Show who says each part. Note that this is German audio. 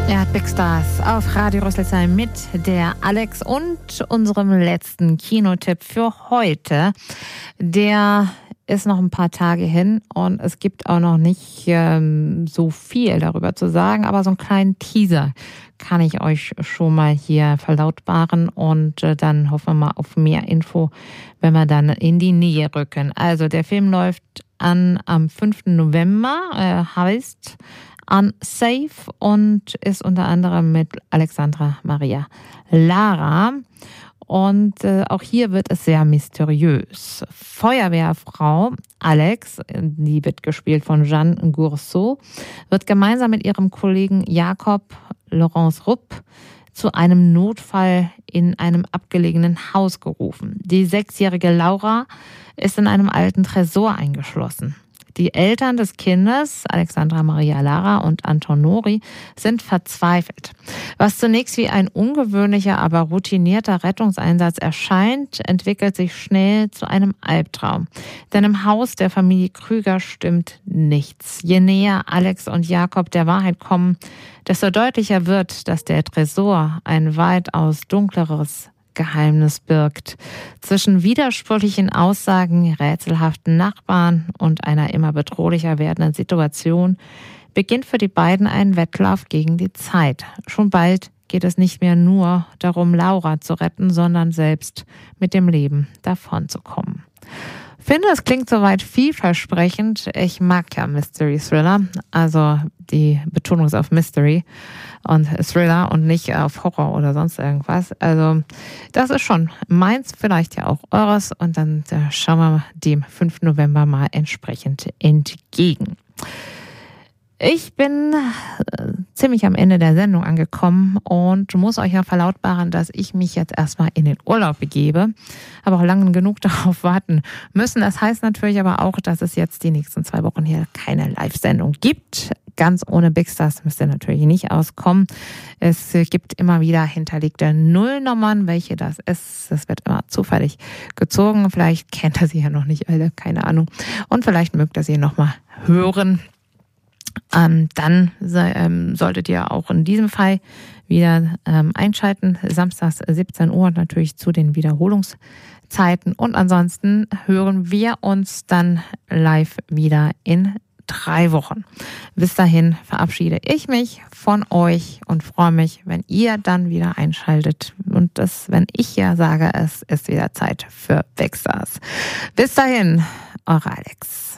Speaker 1: Ja, Big Stars auf Radio Rüsselsheim mit der Alex und unserem letzten Kinotipp für heute. Der ist noch ein paar Tage hin und es gibt auch noch nicht so viel darüber zu sagen, aber so einen kleinen Teaser kann ich euch schon mal hier verlautbaren und dann hoffen wir mal auf mehr Info, wenn wir dann in die Nähe rücken. Also der Film läuft an am 5. November, heißt Unsafe und ist unter anderem mit Alexandra Maria Lara. Und auch hier wird es sehr mysteriös. Feuerwehrfrau Alex, die wird gespielt von Jeanne Gourceau, wird gemeinsam mit ihrem Kollegen Jakob Laurence Rupp zu einem Notfall in einem abgelegenen Haus gerufen. Die 6-jährige Laura ist in einem alten Tresor eingeschlossen. Die Eltern des Kindes, Alexandra Maria Lara und Anton Nori, sind verzweifelt. Was zunächst wie ein ungewöhnlicher, aber routinierter Rettungseinsatz erscheint, entwickelt sich schnell zu einem Albtraum. Denn im Haus der Familie Krüger stimmt nichts. Je näher Alex und Jakob der Wahrheit kommen, desto deutlicher wird, dass der Tresor ein weitaus dunkleres Geheimnis birgt. Zwischen widersprüchlichen Aussagen, rätselhaften Nachbarn und einer immer bedrohlicher werdenden Situation beginnt für die beiden ein Wettlauf gegen die Zeit. Schon bald geht es nicht mehr nur darum, Laura zu retten, sondern selbst mit dem Leben davonzukommen. Ich finde, es klingt soweit vielversprechend. Ich mag ja Mystery Thriller, also die Betonung ist auf Mystery und Thriller und nicht auf Horror oder sonst irgendwas. Also das ist schon meins, vielleicht ja auch eures und dann schauen wir dem 5. November mal entsprechend entgegen. Ich bin ziemlich am Ende der Sendung angekommen und muss euch ja verlautbaren, dass ich mich jetzt erstmal in den Urlaub begebe, aber auch lange genug darauf warten müssen. Das heißt natürlich aber auch, dass es jetzt die nächsten 2 Wochen hier keine Live-Sendung gibt. Ganz ohne Big Stars müsst ihr natürlich nicht auskommen. Es gibt immer wieder hinterlegte Nullnummern, welche das ist. Das wird immer zufällig gezogen. Vielleicht kennt ihr sie ja noch nicht alle, keine Ahnung. Und vielleicht mögt ihr sie nochmal hören. Dann solltet ihr auch in diesem Fall wieder einschalten, samstags 17 Uhr natürlich zu den Wiederholungszeiten. Und ansonsten hören wir uns dann live wieder in 3 Wochen. Bis dahin verabschiede ich mich von euch und freue mich, wenn ihr dann wieder einschaltet. Und das, wenn ich ja sage, es ist wieder Zeit für Big Stars. Bis dahin, eure Alex.